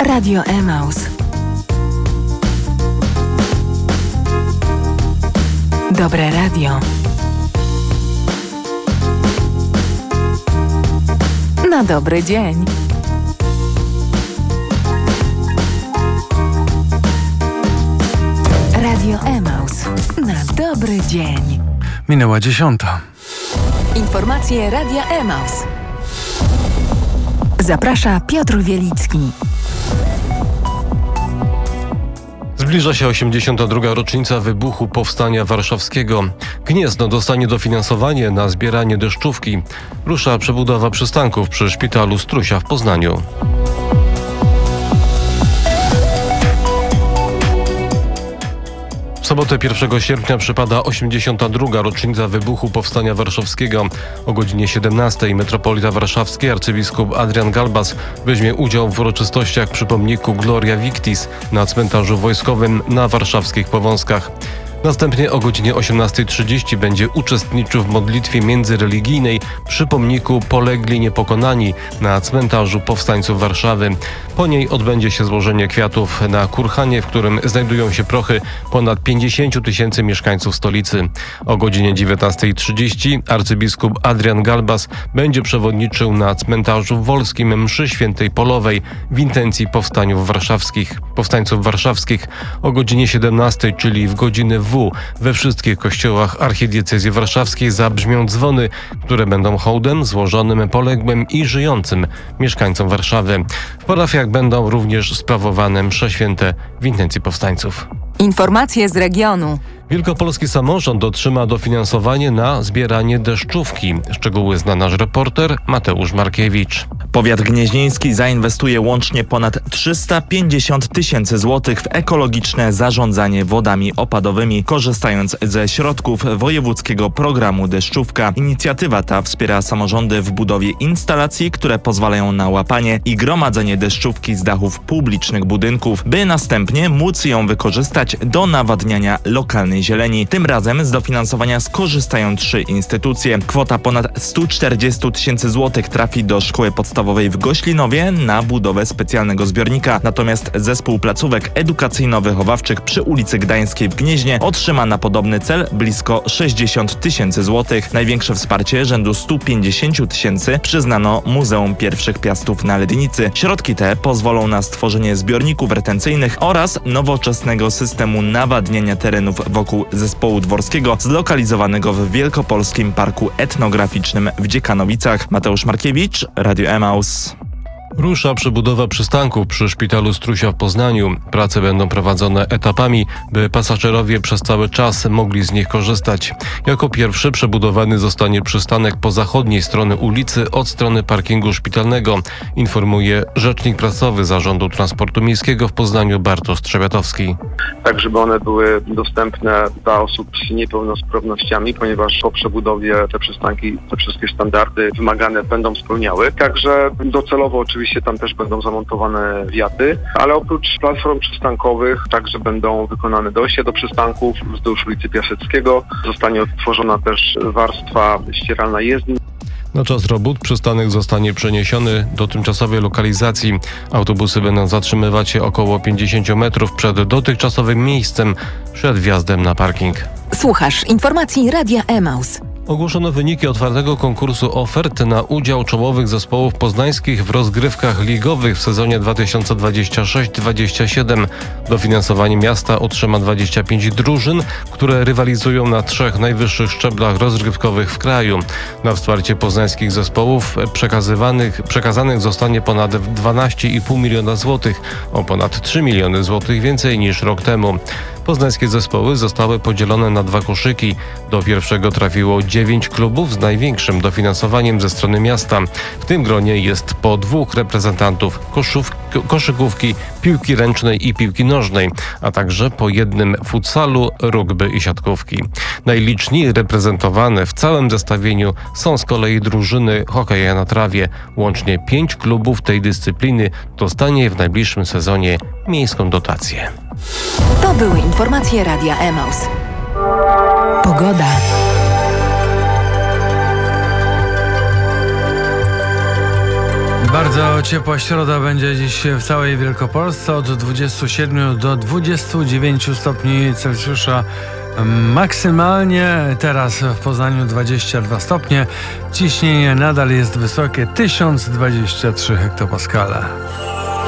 Radio Emaus. Dobre radio. Na dobry dzień. Radio Emaus. Na dobry dzień. Minęła 10. Informacje Radia Emaus. Zaprasza Piotr Wielicki. Zbliża się 82. rocznica wybuchu Powstania Warszawskiego. Gniezno dostanie dofinansowanie na zbieranie deszczówki. Rusza przebudowa przystanków przy szpitalu Strusia w Poznaniu. W sobotę 1 sierpnia przypada 82. rocznica wybuchu Powstania Warszawskiego. O godzinie 17 metropolita warszawski arcybiskup Adrian Galbas weźmie udział w uroczystościach przy pomniku Gloria Victis na cmentarzu wojskowym na warszawskich Powązkach. Następnie o godzinie 18:30 będzie uczestniczył w modlitwie międzyreligijnej przy pomniku Polegli Niepokonani na cmentarzu powstańców Warszawy. Po niej odbędzie się złożenie kwiatów na kurhanie, w którym znajdują się prochy ponad 50 000 mieszkańców stolicy. O godzinie 19:30 arcybiskup Adrian Galbas będzie przewodniczył na cmentarzu wolskim mszy świętej polowej w intencji powstańców warszawskich. O godzinie 17, czyli w godzinę W, we wszystkich kościołach archidiecezji warszawskiej zabrzmią dzwony, które będą hołdem złożonym poległym i żyjącym mieszkańcom Warszawy. W parafiach będą również sprawowane msze święte w intencji powstańców. Informacje z regionu. Wielkopolski samorząd otrzyma dofinansowanie na zbieranie deszczówki. Szczegóły zna nasz reporter Mateusz Markiewicz. Powiat gnieźnieński zainwestuje łącznie ponad 350 000 złotych w ekologiczne zarządzanie wodami opadowymi, korzystając ze środków wojewódzkiego programu Deszczówka. Inicjatywa ta wspiera samorządy w budowie instalacji, które pozwalają na łapanie i gromadzenie deszczówki z dachów publicznych budynków, by następnie móc ją wykorzystać do nawadniania lokalnej zieleni. Tym razem z dofinansowania skorzystają 3 instytucje. Kwota ponad 140 000 złotych trafi do szkoły podstawowej w Goślinowie na budowę specjalnego zbiornika. Natomiast zespół placówek edukacyjno-wychowawczych przy ulicy Gdańskiej w Gnieźnie otrzyma na podobny cel blisko 60 000 złotych. Największe wsparcie rzędu 150 000 przyznano Muzeum Pierwszych Piastów na Lednicy. Środki te pozwolą na stworzenie zbiorników retencyjnych oraz nowoczesnego systemu nawadniania terenów wokół zespołu dworskiego zlokalizowanego w Wielkopolskim Parku Etnograficznym w Dziekanowicach. Mateusz Markiewicz, Radio Emaus. Rusza przebudowa przystanków przy szpitalu Strusia w Poznaniu. Prace będą prowadzone etapami, by pasażerowie przez cały czas mogli z nich korzystać. Jako pierwszy przebudowany zostanie przystanek po zachodniej stronie ulicy od strony parkingu szpitalnego, informuje rzecznik prasowy Zarządu Transportu Miejskiego w Poznaniu Bartosz Trzebiatowski. Tak, żeby one były dostępne dla osób z niepełnosprawnościami, ponieważ po przebudowie te przystanki, te wszystkie standardy wymagane będą spełniały. Także docelowo oczywiście tam też będą zamontowane wiaty, ale oprócz platform przystankowych także będą wykonane dojścia do przystanków wzdłuż ulicy Piaseckiego. Zostanie odtworzona też warstwa ścieralna jezdni. Na czas robót przystanek zostanie przeniesiony do tymczasowej lokalizacji. Autobusy będą zatrzymywać się około 50 metrów przed dotychczasowym miejscem przed wjazdem na parking. Słuchasz informacji Radia Emaus. Ogłoszono wyniki otwartego konkursu ofert na udział czołowych zespołów poznańskich w rozgrywkach ligowych w sezonie 2026-27. Dofinansowanie miasta otrzyma 25 drużyn, które rywalizują na 3 najwyższych szczeblach rozgrywkowych w kraju. Na wsparcie poznańskich zespołów przekazanych zostanie ponad 12,5 miliona złotych, o ponad 3 miliony złotych więcej niż rok temu. Poznańskie zespoły zostały podzielone na 2 koszyki. Do pierwszego trafiło 9 klubów z największym dofinansowaniem ze strony miasta. W tym gronie jest po 2 reprezentantów koszykówki, piłki ręcznej i piłki nożnej, a także po 1 futsalu, rugby i siatkówki. Najliczniej reprezentowane w całym zestawieniu są z kolei drużyny hokeja na trawie. Łącznie 5 klubów tej dyscypliny dostanie w najbliższym sezonie miejską dotację. To były informacje Radia Emaus. Pogoda. Bardzo ciepła środa będzie dziś w całej Wielkopolsce, od 27 do 29 stopni Celsjusza maksymalnie. Teraz w Poznaniu 22 stopnie. Ciśnienie nadal jest wysokie, 1023 hektopaskale.